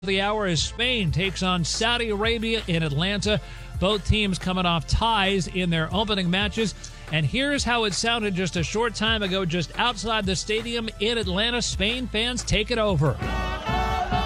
The hour as Spain takes on Saudi Arabia in Atlanta. Both teams coming off ties in their opening matches. And here's how it sounded just a short time ago, just outside the stadium in Atlanta. Spain fans take it over.